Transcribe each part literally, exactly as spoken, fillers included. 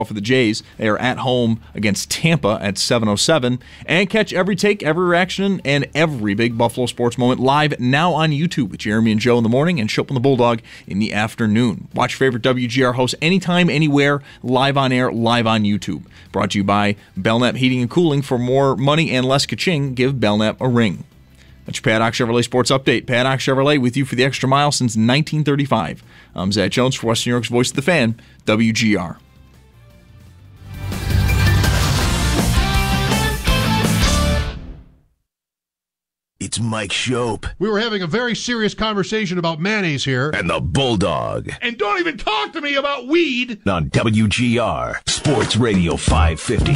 For the Jays, they are at home against Tampa at seven oh seven. And catch every take, every reaction, and every big Buffalo sports moment live now on YouTube with Jeremy and Joe in the morning and Shope and the Bulldog in the afternoon. Watch your favorite W G R hosts anytime, anywhere, live on air, live on YouTube. Brought to you by Belknap Heating and Cooling. For more money and less ka-ching, give Belknap a ring. That's your Paddock Chevrolet Sports Update. Paddock Chevrolet with you for the extra mile since nineteen thirty-five. I'm Zach Jones for Western New York's Voice of the Fan, W G R. It's Mike Shope. We were having a very serious conversation about mayonnaise here. And the Bulldog. And don't even talk to me about weed. On W G R, Sports Radio five fifty.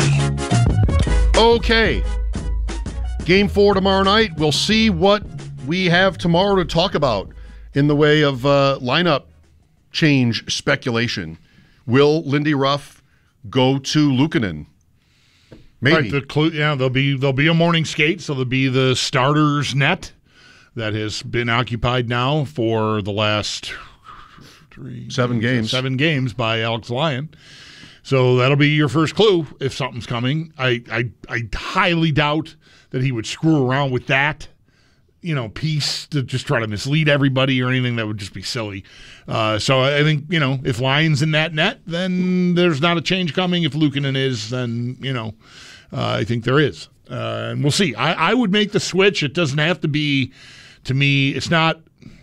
Okay. Game four tomorrow night. We'll see what we have tomorrow to talk about in the way of uh, lineup change speculation. Will Lindy Ruff go to Luukkonen? Maybe. Right, the, yeah, there'll be there'll be a morning skate, so there'll be the starters net that has been occupied now for the last three, seven games. Seven games by Alex Lyon. So that'll be your first clue if something's coming. I I, I highly doubt that he would screw around with that, you know, piece to just try to mislead everybody or anything. That would just be silly. Uh, so I think, you know, if Lyon's in that net, then there's not a change coming. If Luukkonen is, then, you know, uh, I think there is. Uh, and we'll see. I, I would make the switch. It doesn't have to be, to me, it's not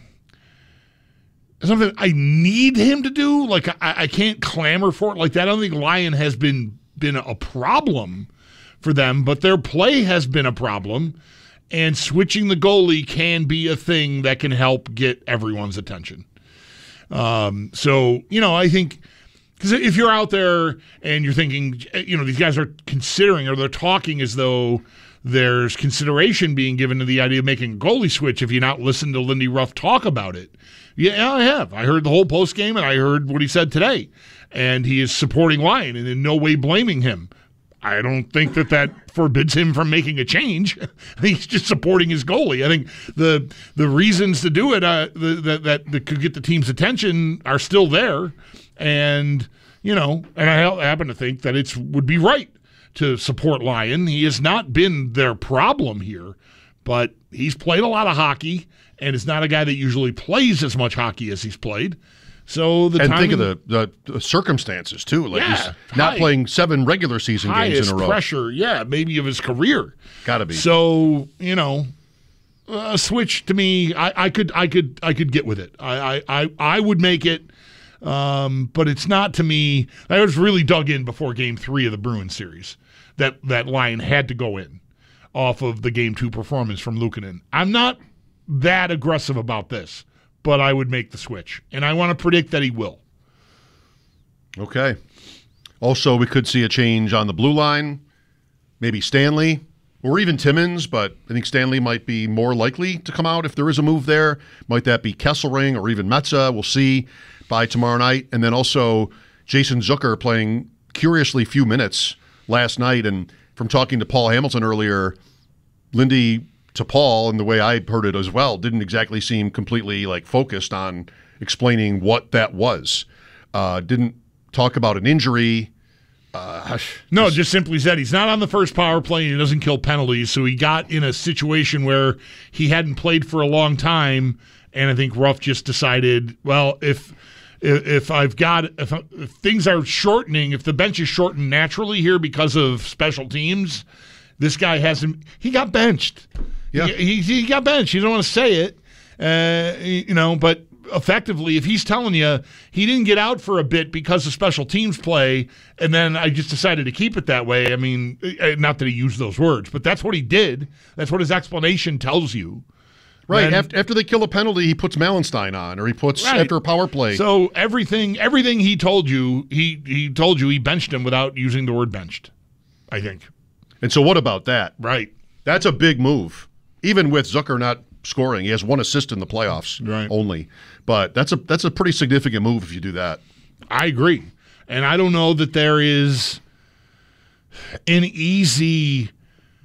something I need him to do. Like, I, I can't clamor for it like that. I don't think Lyon has been been a problem for them, but their play has been a problem. And switching the goalie can be a thing that can help get everyone's attention. Um, so, you know, I think because if you're out there and you're thinking, you know, these guys are considering or they're talking as though there's consideration being given to the idea of making a goalie switch if you not listen to Lindy Ruff talk about it. Yeah, I have. I heard the whole post game and I heard what he said today. And he is supporting Lyon and in no way blaming him. I don't think that that forbids him from making a change. He's just supporting his goalie. I think the the reasons to do it uh, the, that, that that could get the team's attention are still there, and you know, and I happen to think that it would be right to support Lyon. He has not been their problem here, but he's played a lot of hockey, and is not a guy that usually plays as much hockey as he's played. So the and timing, think of the, the, the circumstances too. Like yeah, he's not high, playing seven regular season games in a row. Pressure, yeah, maybe of his career. Got to be. So you know, a switch to me, I, I could, I could, I could get with it. I, I, I, I would make it, um, but it's not to me. I was really dug in before Game Three of the Bruins series that that Lyon had to go in off of the Game Two performance from Luukkonen. I'm not that aggressive about this, but I would make the switch, and I want to predict that he will. Okay. Also, we could see a change on the blue line, maybe Stanley, or even Timmins, but I think Stanley might be more likely to come out if there is a move there. Might that be Kesselring or even Metza? We'll see by tomorrow night. And then also Jason Zucker playing curiously few minutes last night. And from talking to Paul Hamilton earlier, Lindy to Paul, and the way I heard it as well, didn't exactly seem completely like focused on explaining what that was. Uh, didn't talk about an injury. Uh, no, just, just simply said he's not on the first power play and he doesn't kill penalties, so he got in a situation where he hadn't played for a long time, and I think Ruff just decided, well, if if, if I've got if, if things are shortening, if the bench is shortened naturally here because of special teams, this guy hasn't. He got benched. Yeah, he, he, he got benched. You don't want to say it, uh, you know, but effectively, if he's telling you he didn't get out for a bit because of special teams play, and then I just decided to keep it that way. I mean, not that he used those words, but that's what he did. That's what his explanation tells you. Right. And, after, after they kill a penalty, he puts Mallenstein on, or he puts right. after a power play. So everything, everything he told you, he he told you he benched him without using the word benched, I think. And so what about that? Right. That's a big move. Even with Zucker not scoring, he has one assist in the playoffs right. only. But that's a that's a pretty significant move if you do that. I agree. And I don't know that there is an easy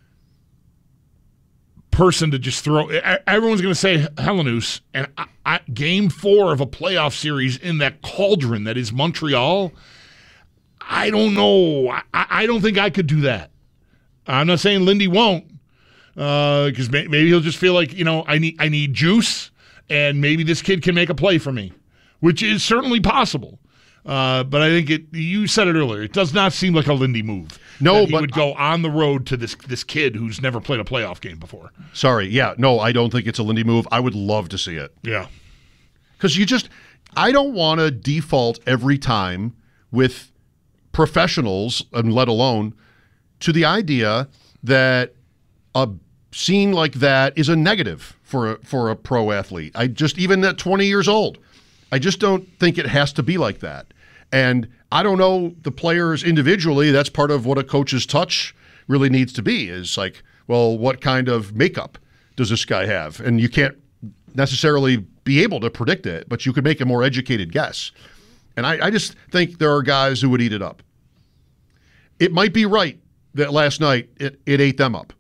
person to just throw. Everyone's going to say Helenius, and I, I, game four of a playoff series in that cauldron that is Montreal, I don't know. I, I don't think I could do that. I'm not saying Lindy won't, because uh, may, maybe he'll just feel like, you know, I need I need juice, and maybe this kid can make a play for me, which is certainly possible. Uh, but I think it. You said it earlier. It does not seem like a Lindy move. No, he but would go on the road to this this kid who's never played a playoff game before. Sorry, yeah, no, I don't think it's a Lindy move. I would love to see it. Yeah, because you just, I don't want to default every time with professionals, and let alone to the idea that a scene like that is a negative for a, for a pro athlete. I just, even at twenty years old, I just don't think it has to be like that. And I don't know the players individually. That's part of what a coach's touch really needs to be, is like, well, what kind of makeup does this guy have? And you can't necessarily be able to predict it, but you could make a more educated guess. And I, I just think there are guys who would eat it up. It might be right that last night it, it ate them up.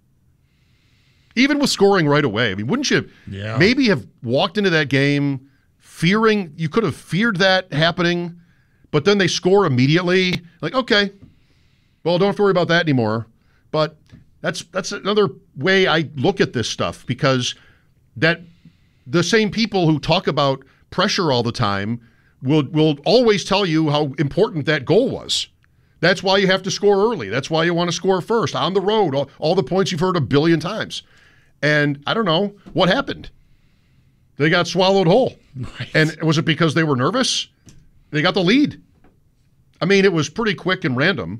Even with scoring right away. I mean, wouldn't you yeah. maybe have walked into that game fearing, you could have feared that happening, but then they score immediately. Like, okay, well, don't have to worry about that anymore. But that's that's another way I look at this stuff, because that the same people who talk about pressure all the time will will always tell you how important that goal was. That's why you have to score early. That's why you want to score first, on the road, all, all the points you've heard a billion times. And I don't know, what happened? They got swallowed whole. Right. And was it because they were nervous? They got the lead. I mean, it was pretty quick and random,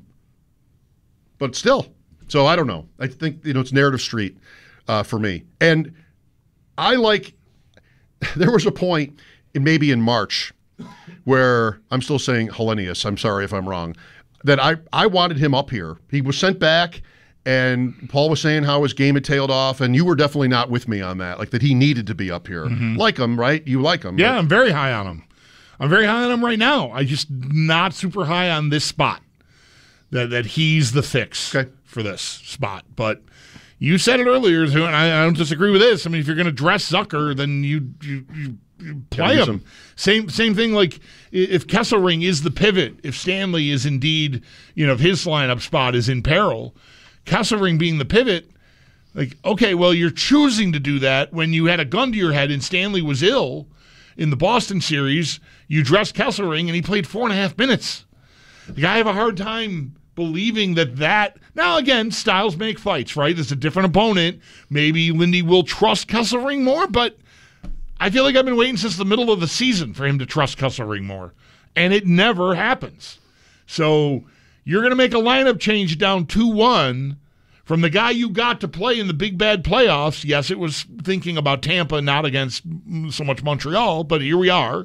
but still. So I don't know. I think, you know, it's narrative street uh, for me. And I like, there was a point, in maybe in March, where I'm still saying Hellenius, I'm sorry if I'm wrong, that I, I wanted him up here. He was sent back, and Paul was saying how his game had tailed off, and you were definitely not with me on that, like that he needed to be up here. Mm-hmm. Like him, right? You like him. Yeah, but- I'm very high on him. I'm very high on him right now. I just not super high on this spot, that that he's the fix okay. for this spot. But you said it earlier, and I, I don't disagree with this. I mean, if you're going to dress Zucker, then you you, you, you play him. Some. Same same thing. Like if Kesselring is the pivot, if Stanley is indeed, you know, if his lineup spot is in peril, Kesselring being the pivot, like, okay, well, you're choosing to do that when you had a gun to your head and Stanley was ill in the Boston series. You dressed Kesselring and he played four and a half minutes. Like, I have a hard time believing that that. Now, again, styles make fights, right? It's a different opponent. Maybe Lindy will trust Kesselring more, but I feel like I've been waiting since the middle of the season for him to trust Kesselring more, and it never happens. So you're going to make a lineup change down two one from the guy you got to play in the big bad playoffs. Yes, it was thinking about Tampa, not against so much Montreal, but here we are.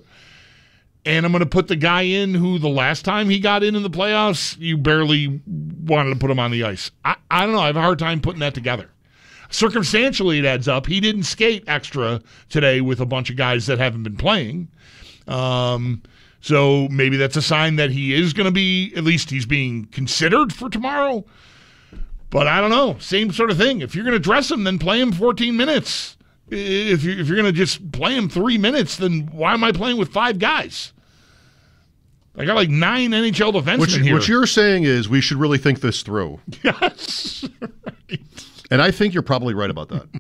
And I'm going to put the guy in who the last time he got in in the playoffs, you barely wanted to put him on the ice. I, I don't know. I have a hard time putting that together. Circumstantially, it adds up. He didn't skate extra today with a bunch of guys that haven't been playing. Um, so maybe that's a sign that he is going to be, at least he's being considered for tomorrow. But I don't know. Same sort of thing. If you're going to dress him, then play him fourteen minutes. If you're, if you're going to just play him three minutes, then why am I playing with five guys? I got like nine N H L defensemen what, here. what you're saying is we should really think this through. Yes. Right. And I think you're probably right about that.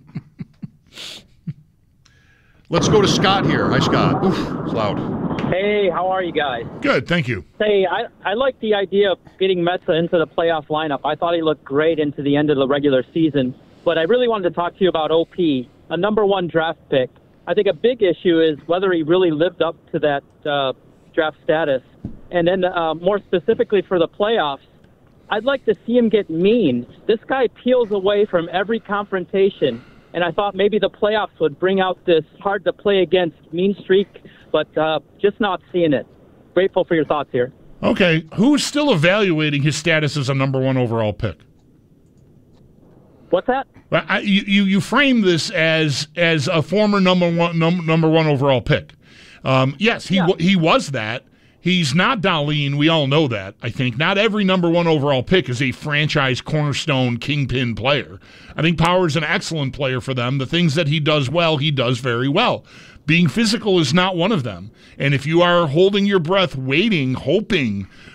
Let's go to Scott here. Hi, Scott. Oof, it's loud. Hey, how are you guys? Good, thank you. Hey, I, I like the idea of getting Metsä into the playoff lineup. I thought he looked great into the end of the regular season. But I really wanted to talk to you about O P, a number one draft pick. I think a big issue is whether he really lived up to that uh, draft status. And then uh, more specifically for the playoffs, I'd like to see him get mean. This guy peels away from every confrontation, and I thought maybe the playoffs would bring out this hard-to-play-against mean streak, but uh, just not seeing it. Grateful for your thoughts here. Okay, who's still evaluating his status as a number one overall pick? What's that? I, you, you you frame this as as a former number one num, number one overall pick. Um, yes, he Yeah. w- he was that. He's not Dahlin. We all know that, I think. Not every number one overall pick is a franchise cornerstone kingpin player. I think Power's an excellent player for them. The things that he does well, he does very well. Being physical is not one of them. And if you are holding your breath, waiting, hoping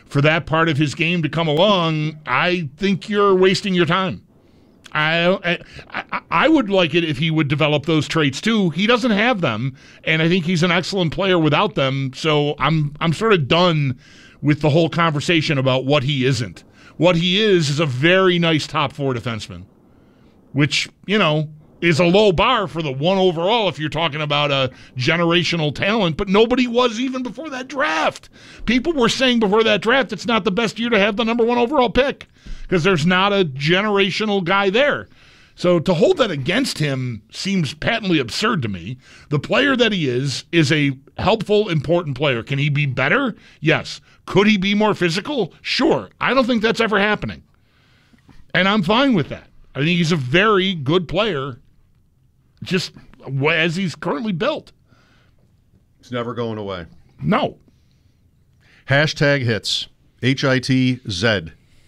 for that part of his game to come along, I think you're wasting your time. I, I I would like it if he would develop those traits too. He doesn't have them, and I think he's an excellent player without them. So I'm I'm sort of done with the whole conversation about what he isn't. What he is is a very nice top four defenseman, which, you know, is a low bar for the one overall if you're talking about a generational talent, but nobody was even before that draft. People were saying before that draft it's not the best year to have the number one overall pick because there's not a generational guy there. So to hold that against him seems patently absurd to me. The player that he is is a helpful, important player. Can he be better? Yes. Could he be more physical? Sure. I don't think that's ever happening. And I'm fine with that. I think he's a very good player, just as he's currently built. It's never going away. No. Hashtag hits. H I T Z.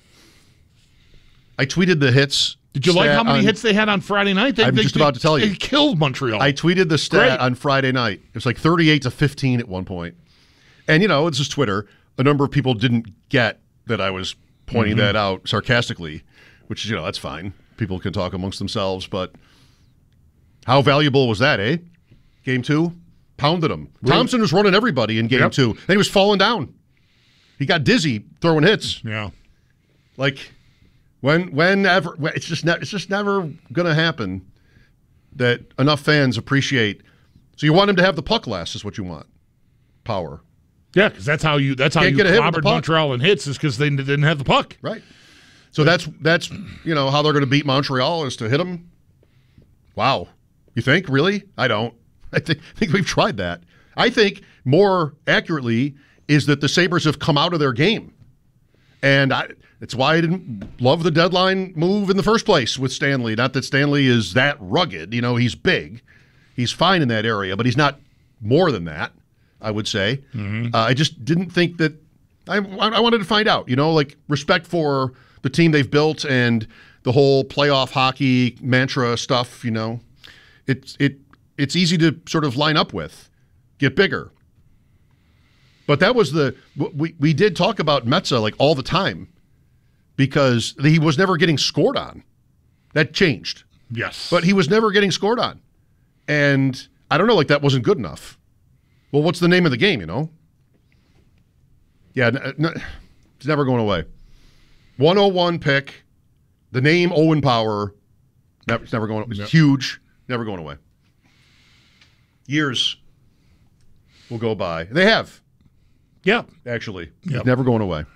I tweeted the hits. Did you like how many on, hits they had on Friday night? They, I'm they, just they, about to tell you. They killed Montreal. I tweeted the stat Great. on Friday night. It was like thirty-eight to fifteen at one point. And, you know, it's just Twitter. A number of people didn't get that I was pointing Mm-hmm. that out sarcastically, which, you know, that's fine. People can talk amongst themselves, but how valuable was that, eh? Game two? Pounded him. Really? Thompson was running everybody in game Yep. two. And he was falling down. He got dizzy throwing hits. yeah. Like, when, whenever, it's just, ne- it's just never going to happen that enough fans appreciate. So you want him to have the puck last is what you want. Power. Yeah, because that's how you that's how Can't you get a hit with the clobbered puck. Montreal in hits is because they didn't have the puck. Right. So that's, that's you know, how they're going to beat Montreal is to hit them. Wow. You think? Really? I don't. I think, I think we've tried that. I think more accurately is that the Sabres have come out of their game. And I, it's why I didn't love the deadline move in the first place with Stanley. Not that Stanley is that rugged. You know, he's big. He's fine in that area, but he's not more than that, I would say. Mm-hmm. Uh, I just didn't think that I, I wanted to find out, you know, like respect for the team they've built and the whole playoff hockey mantra stuff, you know. It's it it's easy to sort of line up with, get bigger. But that was the we we did talk about Metza like all the time because he was never getting scored on. That changed. Yes. But he was never getting scored on. And I don't know, like that wasn't good enough. Well, what's the name of the game, you know? Yeah, n- n- it's never going away. one oh one pick, the name Owen Power, never, it's never going away. It's Yep. huge, never going away. Years will go by. They have, yeah. actually. Yep. It's never going away.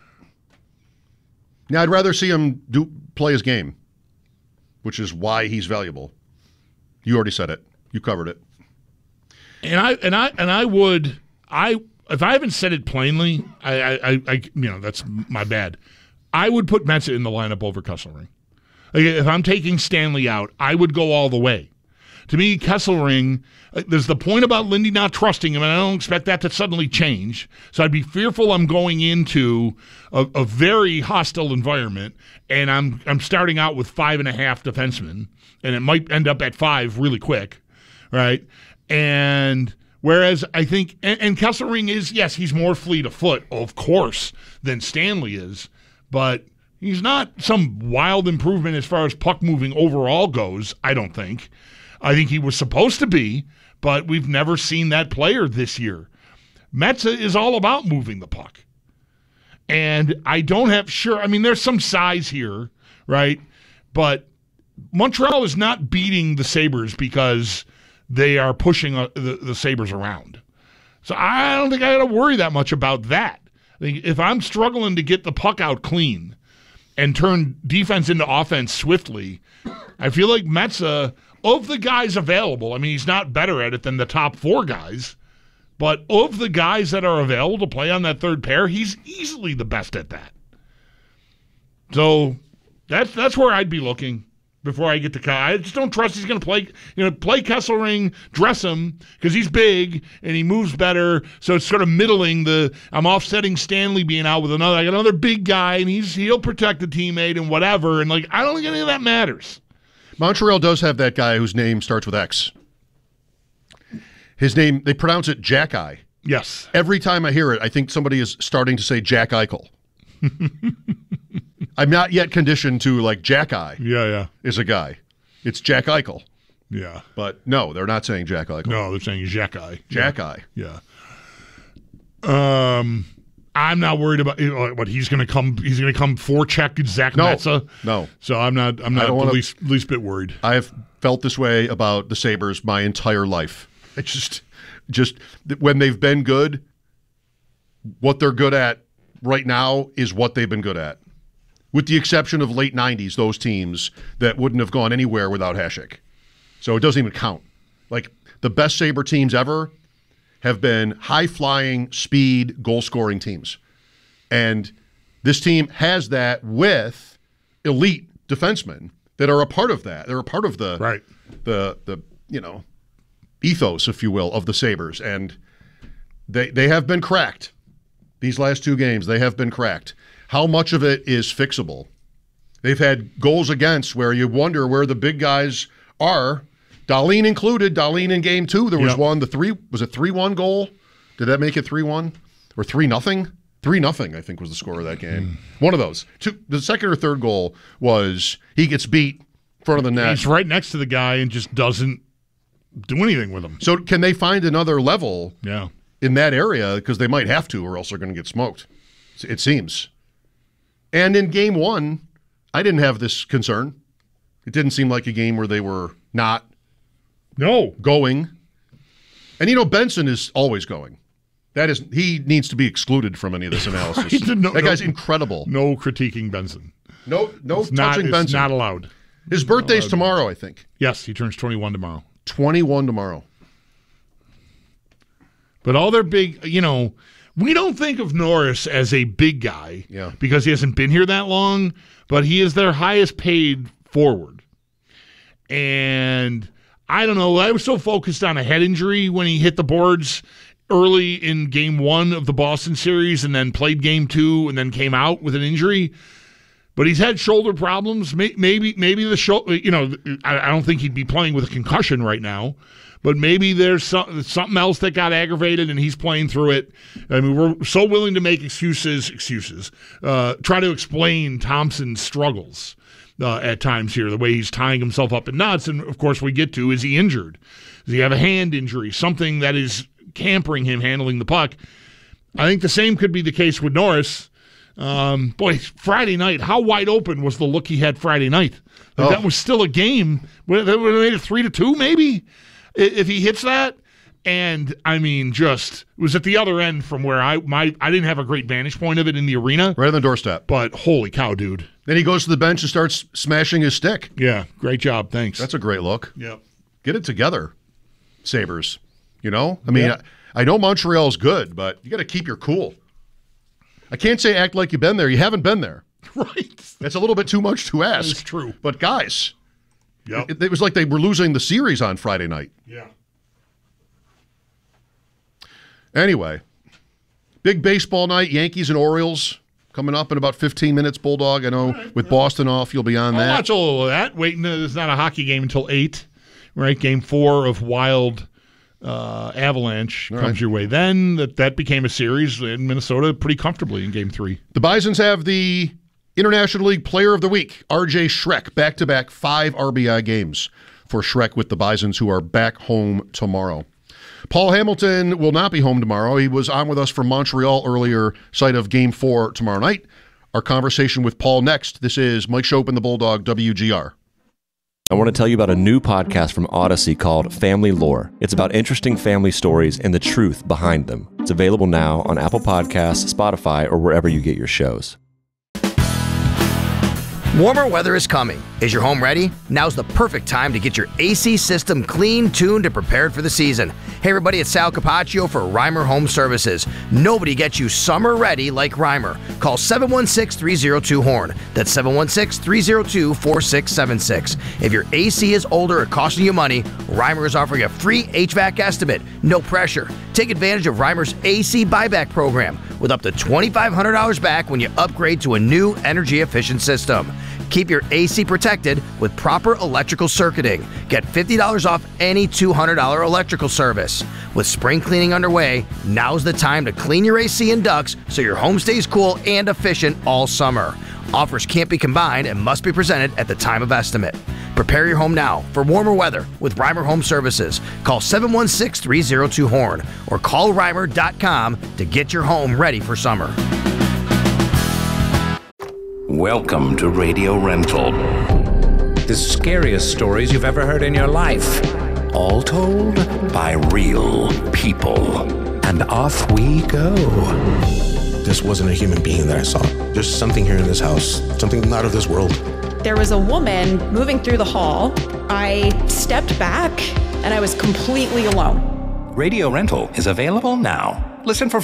Now, I'd rather see him do play his game, which is why he's valuable. You already said it. You covered it. And I and I and I would I if I haven't said it plainly, I I, I, I you know that's my bad. I would put Metza in the lineup over Kesselring. Like if I'm taking Stanley out, I would go all the way. To me, Kesselring, there's the point about Lindy not trusting him, and I don't expect that to suddenly change. So I'd be fearful I'm going into a, a very hostile environment, and I'm I'm starting out with five and a half defensemen, and it might end up at five really quick, right? And whereas I think, and, and Kesselring is, yes, he's more fleet of foot, of course, than Stanley is, but he's not some wild improvement as far as puck moving overall goes, I don't think. I think he was supposed to be, but we've never seen that player this year. Metza is all about moving the puck. And I don't have sure, I mean, there's some size here, right? But Montreal is not beating the Sabres because they are pushing uh, the, the Sabres around. So I don't think I got to worry that much about that. I think if I'm struggling to get the puck out clean and turn defense into offense swiftly, I feel like Metza, of the guys available, I mean, he's not better at it than the top four guys, but of the guys that are available to play on that third pair, he's easily the best at that. So that's that's where I'd be looking before I get to Kyle. I just don't trust he's going to play, you know, play Kesselring, dress him, because he's big and he moves better. So it's sort of middling the, I'm offsetting Stanley being out with another, like another big guy, and he's he'll protect the teammate and whatever. And like, I don't think any of that matters. Montreal does have that guy whose name starts with X. His name, they pronounce it Jack-Eye. Yes. Every time I hear it, I think somebody is starting to say Jack Eichel. I'm not yet conditioned to, like, Jack Eye Yeah, yeah, is a guy. It's Jack Eichel. yeah. But no, they're not saying Jack Eichel. No, they're saying Jack Eye. Jack Eye. Yeah. Um, I'm not worried about you know, what he's going to come. He's going to come forecheck Zach No, Metza. no. So I'm not. I'm not don't the wanna- least least bit worried. I have felt this way about the Sabres my entire life. It's just, just when they've been good, what they're good at right now is what they've been good at. With the exception of late nineties, those teams that wouldn't have gone anywhere without Hasek. So it doesn't even count. Like, the best Sabre teams ever have been high-flying, speed, goal-scoring teams. And this team has that with elite defensemen that are a part of that. They're a part of the, Right. the, the you know, ethos, if you will, of the Sabres. And they they have been cracked. These last two games, they have been cracked. How much of it is fixable? They've had goals against where you wonder where the big guys are. Dahlin included. Dahlin in game two. There was Yep. one, the three, was it three one goal? Did that make it three one? Or three nothing? three nothing, I think, was the score of that game. One of those. Two, the second or third goal was he gets beat in front of the net. He's right next to the guy and just doesn't do anything with him. So can they find another level Yeah. in that area? Because they might have to, or else they're going to get smoked, it seems. And in game one, I didn't have this concern. It didn't seem like a game where they were not No. going. And, you know, Benson is always going. That is, he needs to be excluded from any of this analysis. Right. No, that guy's no. incredible. No critiquing Benson. No, no It's not, touching it's Benson. not allowed. His birthday's tomorrow, I think. Yes, he turns twenty-one tomorrow. twenty-one tomorrow. But all their big, you know, we don't think of Norris as a big guy Yeah. because he hasn't been here that long, but he is their highest paid forward. And I don't know, I was so focused on a head injury when he hit the boards early in game one of the Boston series and then played game two and then came out with an injury. But he's had shoulder problems. Maybe maybe the shoulder, you know, I don't think he'd be playing with a concussion right now. But maybe there's some, something else that got aggravated and he's playing through it. I mean, we're so willing to make excuses, excuses, uh, try to explain Thompson's struggles uh, at times here, the way he's tying himself up in knots. And, of course, we get to, is he injured? Does he have a hand injury? Something that is hampering him handling the puck. I think the same could be the case with Norris. Um, boy, Friday night, how wide open was the look he had Friday night? Like, Oh. That was still a game. Would that would have made it three to two, maybe, if he hits that. And I mean, just it was at the other end from where I my I didn't have a great vantage point of it in the arena. Right on the doorstep. But holy cow, dude! Then he goes to the bench and starts smashing his stick. Yeah, great job. Thanks. That's a great look. yeah. Get it together, Sabres. You know? I mean, Yeah. I, I know Montreal's good, but you got to keep your cool. I can't say act like you've been there. You haven't been there. Right. That's a little bit too much to ask. That's true. But guys, Yep. it, it was like they were losing the series on Friday night. Yeah. Anyway, big baseball night, Yankees and Orioles coming up in about fifteen minutes, Bulldog. I know right, with Boston off, you'll be on I'll that. watch a little of that. Waiting, uh, it's not a hockey game until eight, right? Game four of Wild uh, Avalanche All comes right. your way. Then that that became a series in Minnesota pretty comfortably in game three. The Bisons have the International League Player of the Week, R J Schreck, back-to-back five R B I games for Schreck with the Bisons, who are back home tomorrow. Paul Hamilton will not be home tomorrow. He was on with us from Montreal earlier, site of Game four tomorrow night. Our conversation with Paul next. This is Mike Schopp and the Bulldog, W G R. I want to tell you about a new podcast from Odyssey called Family Lore. It's about interesting family stories and the truth behind them. It's available now on Apple Podcasts, Spotify, or wherever you get your shows. Warmer weather is coming. Is your home ready? Now's the perfect time to get your A C system clean, tuned, and prepared for the season. Hey everybody, it's Sal Capaccio for Reimer Home Services. Nobody gets you summer ready like Reimer. Call seven one six, three oh two, HORN. That's seven one six, three oh two, four six seven six. If your A C is older or costing you money, Reimer is offering a free H V A C estimate. No pressure. Take advantage of Reimer's A C buyback program with up to twenty-five hundred dollars back when you upgrade to a new energy-efficient system. Keep your A C protected with proper electrical circuiting. Get fifty dollars off any two hundred dollars electrical service. With spring cleaning underway, now's the time to clean your A C and ducts so your home stays cool and efficient all summer. Offers can't be combined and must be presented at the time of estimate. Prepare your home now for warmer weather with Reimer Home Services. Call seven one six, three oh two, HORN or call Reimer dot com to get your home ready for summer. Welcome to Radio Rental. The scariest stories you've ever heard in your life. All told by real people. And off we go. This wasn't a human being that I saw. There's something here in this house, something not of this world. There was a woman moving through the hall. I stepped back and I was completely alone. Radio Rental is available now. Listen for